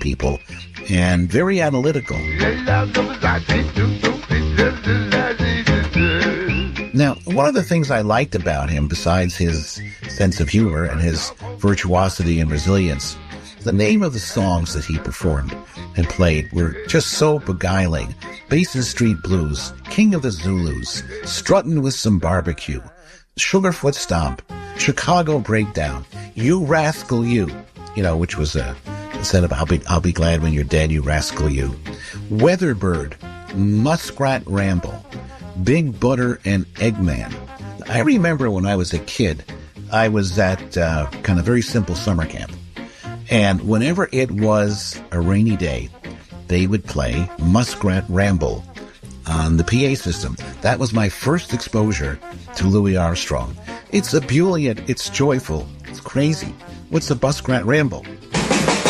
people and very analytical. Now, one of the things I liked about him, besides his sense of humor and his virtuosity and resilience, the name of the songs that he performed and played were just so beguiling. Basin Street Blues, King of the Zulus, Struttin' with Some Barbecue, Sugarfoot Stomp, Chicago Breakdown, You Rascal You, which was instead of I'll be glad when you're dead, you rascal you. Weatherbird, Muskrat Ramble, Big Butter and Eggman. I remember when I was a kid, I was at kind of very simple summer camp. And whenever it was a rainy day, they would play Muskrat Ramble on the PA system. That was my first exposure to Louis Armstrong. It's ebullient, it's joyful, it's crazy. What's a Muskrat Ramble?